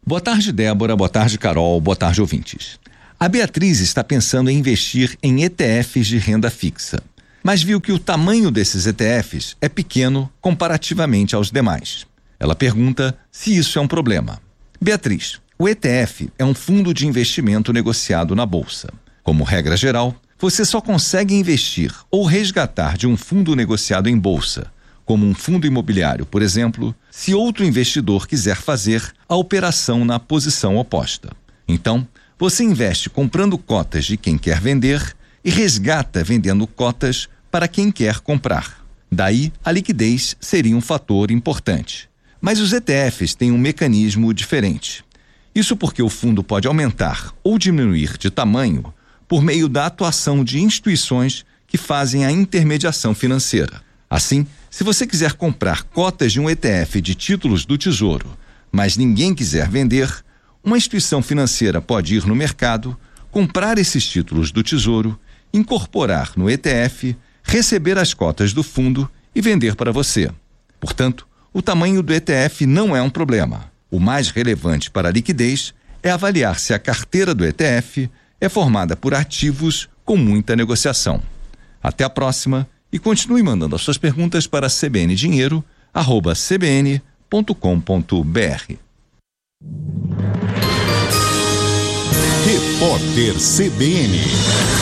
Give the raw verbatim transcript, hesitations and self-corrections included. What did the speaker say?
Boa tarde, Débora. Boa tarde, Carol. Boa tarde, ouvintes. A Beatriz está pensando em investir em E T Fs de renda fixa, mas viu que o tamanho desses E T Fs é pequeno comparativamente aos demais. Ela pergunta se isso é um problema. Beatriz, o E T F é um fundo de investimento negociado na Bolsa. Como regra geral, você só consegue investir ou resgatar de um fundo negociado em Bolsa, como um fundo imobiliário, por exemplo, se outro investidor quiser fazer a operação na posição oposta. Então, você investe comprando cotas de quem quer vender e resgata vendendo cotas para quem quer comprar. Daí, a liquidez seria um fator importante. Mas os E T Fs têm um mecanismo diferente. Isso porque o fundo pode aumentar ou diminuir de tamanho por meio da atuação de instituições que fazem a intermediação financeira. Assim, se você quiser comprar cotas de um E T F de títulos do Tesouro, mas ninguém quiser vender, uma instituição financeira pode ir no mercado, comprar esses títulos do Tesouro, incorporar no E T F, receber as cotas do fundo e vender para você. Portanto, o tamanho do E T F não é um problema. O mais relevante para a liquidez é avaliar se a carteira do E T F é formada por ativos com muita negociação. Até a próxima e continue mandando as suas perguntas para cbndinheiro arroba c b n ponto com ponto b r. Repórter C B N.